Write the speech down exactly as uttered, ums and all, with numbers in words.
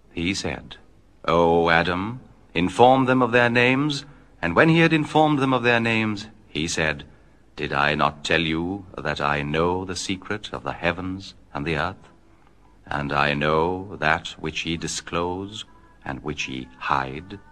He said, O Adam, inform them of their names. And when he had informed them of their names, he said, Did I not tell you that I know the secret of the heavens and the earth? And I know that which ye disclose and which ye hide.